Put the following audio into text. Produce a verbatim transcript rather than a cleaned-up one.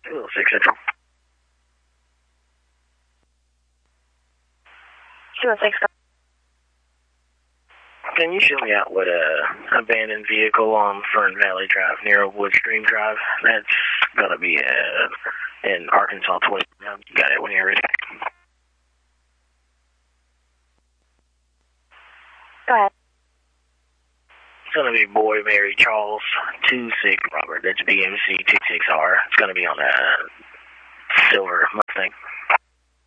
two oh six Central. two oh six. Can you show me out what a abandoned vehicle on Fern Valley Drive near Woodstream Drive? That's gonna be uh, in Arkansas twenty. You got it when you're ready. Go ahead. It's gonna be Boy Mary Charles two six Robert. That's B M C two six R. It's gonna be on a silver Mustang.